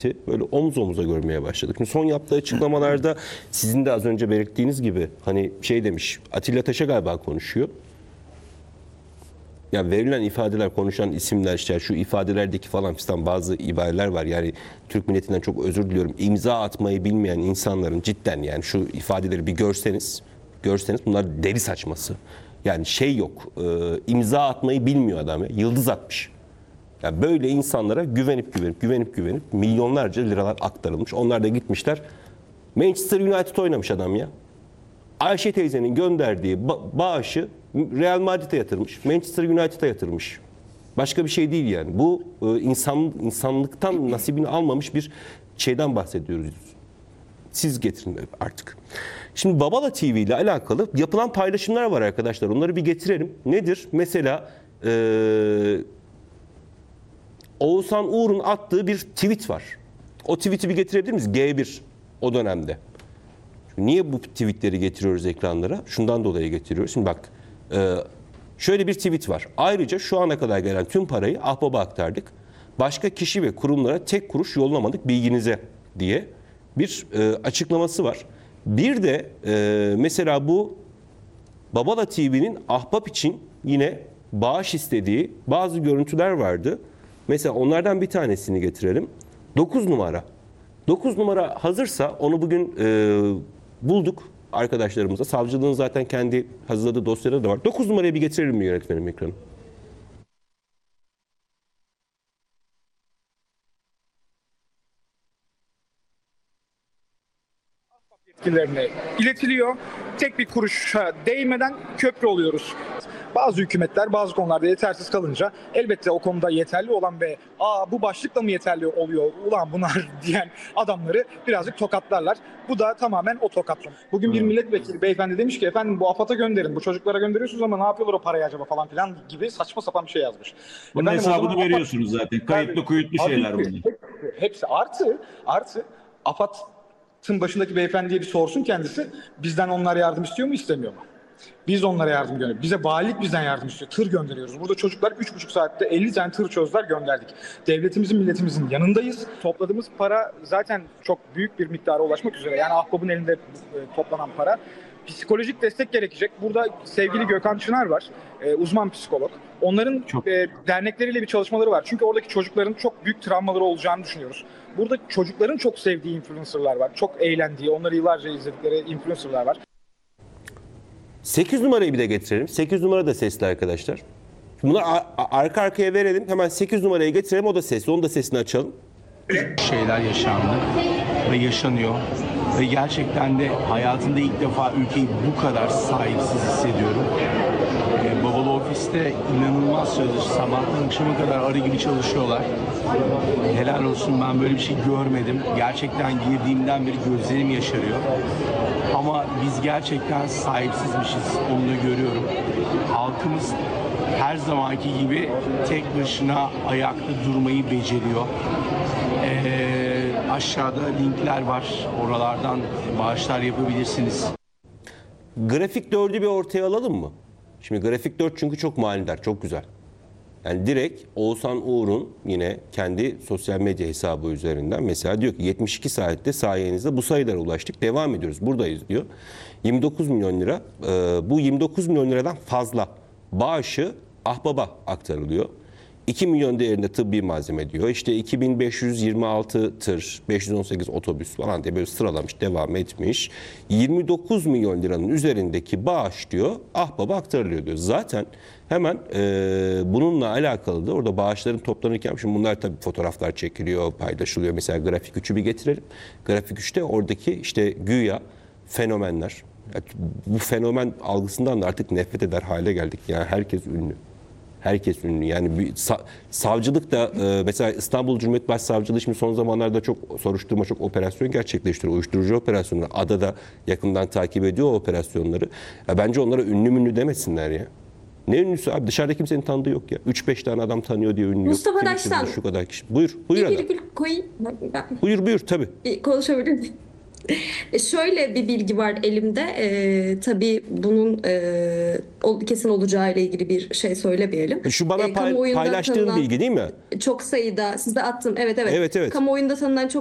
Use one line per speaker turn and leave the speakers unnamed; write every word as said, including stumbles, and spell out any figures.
böyle omuz omuza görmeye başladık. Şimdi son yaptığı açıklamalarda sizin de az önce belirttiğiniz gibi hani şey demiş, Atilla Taş'a galiba konuşuyor. Ya verilen ifadeler, konuşan isimler, işte şu ifadelerdeki falan fistan bazı ibareler var. Yani Türk milletinden çok özür diliyorum. İmza atmayı bilmeyen insanların cidden yani şu ifadeleri bir görseniz, görseniz bunlar deli saçması. Yani şey yok, e, imza atmayı bilmiyor adam ya. Yıldız atmış. Yani böyle insanlara güvenip güvenip güvenip güvenip milyonlarca liralar aktarılmış. Onlar da gitmişler. Manchester United oynamış adam ya. Ayşe teyzenin gönderdiği ba- bağışı Real Madrid'e yatırmış. Manchester United'a yatırmış. Başka bir şey değil yani. Bu e, insan insanlıktan nasibini almamış bir şeyden bahsediyoruz. Siz getirin artık. Şimdi Babala T V ile alakalı yapılan paylaşımlar var arkadaşlar. Onları bir getirelim. Nedir? Mesela e, Oğuzhan Uğur'un attığı bir tweet var. O tweet'i bir getirebilir miyiz? G bir o dönemde. Niye bu tweetleri getiriyoruz ekranlara? Şundan dolayı getiriyoruz. Şimdi bak e, şöyle bir tweet var. Ayrıca şu ana kadar gelen tüm parayı Ahbap'a aktardık. Başka kişi ve kurumlara tek kuruş yollamadık bilginize diye bir e, açıklaması var. Bir de e, mesela bu Babala T V'nin Ahbap için yine bağış istediği bazı görüntüler vardı. Mesela onlardan bir tanesini getirelim. dokuz numara. dokuz numara hazırsa onu bugün e, bulduk arkadaşlarımıza. Savcılığın zaten kendi hazırladığı dosyada da var. dokuz numarayı bir getirelim mi yönetmenim ekranı?
Yetkililerine iletiliyor. Tek bir kuruşa değmeden köprü oluyoruz. Bazı hükümetler bazı konularda yetersiz kalınca elbette o konuda yeterli olan ve aa bu başlıkla mı yeterli oluyor ulan bunlar diyen adamları birazcık tokatlarlar. Bu da tamamen o tokatlama. Bugün bir milletvekili beyefendi demiş ki efendim bu AFAD'a gönderin. Bu çocuklara gönderiyorsunuz ama ne yapıyorlar o parayı acaba falan filan gibi saçma sapan bir şey yazmış.
Bunun
Efendim,
hesabını
AFAD,
veriyorsunuz zaten. Kayıtlı kuyutlu
tabii
şeyler
ki,
bunlar.
hepsi artı artı AFAD'ın başındaki beyefendiye bir sorsun kendisi. Bizden onlar yardım istiyor mu istemiyor mu? Biz onlara yardım gönderiyoruz. Bize valilik bizden yardım istiyor. Tır gönderiyoruz. Burada çocuklar üç buçuk saatte elli tane tır çözdüler gönderdik. Devletimizin, milletimizin yanındayız. Topladığımız para zaten çok büyük bir miktara ulaşmak üzere. Yani Ahbap'ın elinde e, toplanan para. Psikolojik destek gerekecek. Burada sevgili Gökhan Çınar var. E, uzman psikolog. Onların
Çok.
e, dernekleriyle bir çalışmaları var. Çünkü oradaki çocukların çok büyük travmaları olacağını düşünüyoruz. Burada çocukların çok sevdiği influencerlar var. Çok eğlendiği, onları yıllarca izledikleri influencerlar var.
sekiz numarayı bir de getirelim. sekiz numara da sesli arkadaşlar. Bunları arka arkaya verelim. Hemen sekiz numarayı getirelim. O da sesli. Onun da sesini açalım.
Şeyler yaşandı ve yaşanıyor ve gerçekten de hayatımda ilk defa ülkeyi bu kadar sahipsiz hissediyorum. Ee, Babala ofiste inanılmaz çalışıyor. Sabahtan akşama kadar arı gibi çalışıyorlar. Helal olsun, ben böyle bir şey görmedim. Gerçekten girdiğimden beri gözlerim yaşarıyor. Ama biz gerçekten sahipsizmişiz, onu da görüyorum. Halkımız her zamanki gibi tek başına ayakta durmayı beceriyor. Ee, aşağıda linkler var. Oralardan bağışlar yapabilirsiniz.
Grafik dördü bir ortaya alalım mı? Şimdi grafik dört çünkü çok manidar, çok güzel. Yani direkt Oğuzhan Uğur'un yine kendi sosyal medya hesabı üzerinden mesela diyor ki yetmiş iki saatte sayenizde bu sayılara ulaştık. Devam ediyoruz. Buradayız diyor. yirmi dokuz milyon lira. E, bu yirmi dokuz milyon liradan fazla bağışı Ahbap'a aktarılıyor. iki milyon değerinde tıbbi malzeme diyor. İşte iki bin beş yüz yirmi altı tır, beş yüz on sekiz otobüs falan diye böyle sıralamış, devam etmiş. yirmi dokuz milyon liranın üzerindeki bağış diyor Ahbap'a aktarılıyor diyor. Zaten hemen e, bununla alakalı da orada bağışların toplanırken şimdi bunlar tabii fotoğraflar çekiliyor, paylaşılıyor. Mesela grafik üçü bir getirelim. Grafik üçte oradaki işte güya fenomenler. Bu fenomen algısından da artık nefret eder hale geldik. Yani herkes ünlü. Herkes ünlü. Yani bir, sa, savcılık da e, mesela İstanbul Cumhuriyet Başsavcılığı şimdi son zamanlarda çok soruşturma, çok operasyon gerçekleştiriyor. Uyuşturucu operasyonları. Adada yakından takip ediyor o operasyonları. Ya bence onlara ünlü münlü demesinler ya. Ne ünlüsü abi? Dışarıda kimsenin tanıdığı yok ya. üç beş tane adam tanıyor diye ünlü
Mustafa
yok.
Daş'tan.
Şu kadar kişi. Buyur. Buyur
Bir
adam.
virgül koyayım. Ben-
Buyur buyur tabii.
bir konuşabilir miyim?
E, Şöyle bir bilgi var elimde. E, tabii bunun e, ol- kesin olacağı ile ilgili bir şey söylemeyelim.
Şu bana
E,
pay-
kamuoyunda
paylaştığın
tanınan
bilgi değil mi?
çok sayıda size attım. Evet evet.
Evet, evet.
Kamuoyunda tanınan çok